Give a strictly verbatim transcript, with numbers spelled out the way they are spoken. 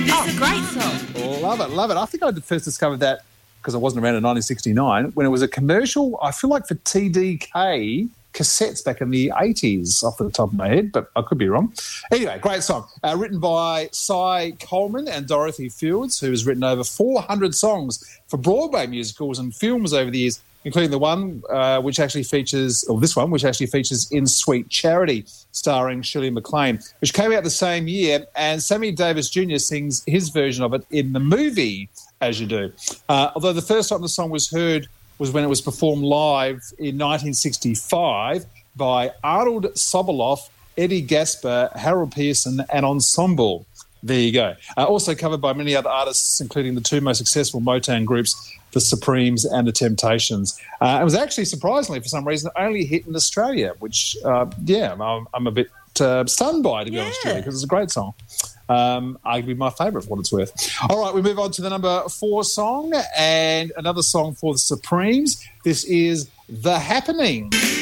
It's a great song. Love it, love it. I think I first discovered that because I wasn't around in nineteen sixty-nine when it was a commercial, I feel like for T D K cassettes back in the eighties off the top of my head, but I could be wrong. Anyway, great song. Uh, written by Cy Coleman and Dorothy Fields, who has written over four hundred songs for Broadway musicals and films over the years, including the one uh, which actually features, or this one, which actually features in Sweet Charity, starring Shirley MacLaine, which came out the same year, and Sammy Davis Junior sings his version of it in the movie As You Do. Uh, although the first time the song was heard was when it was performed live in nineteen sixty-five by Arnold Sobolov, Eddie Gasper, Harold Pearson and Ensemble. There you go. Uh, also covered by many other artists, including the two most successful Motown groups, the Supremes and the Temptations. Uh, it was actually, surprisingly, for some reason, only hit in Australia, which, uh, yeah, I'm, I'm a bit uh, stunned by, to be yeah. honest with you, because it's a great song. Um, arguably my favourite for what it's worth. All right, we move on to the number four song and another song for the Supremes. This is The Happening.